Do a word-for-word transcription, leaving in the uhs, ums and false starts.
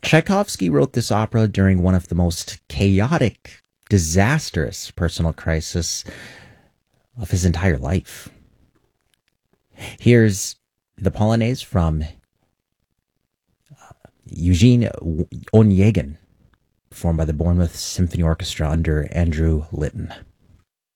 Tchaikovsky wrote this opera during one of the most chaotic, disastrous personal crises of his entire life. Here's the Polonaise from Eugene Onegin, performed by the Bournemouth Symphony Orchestra under Andrew Litton.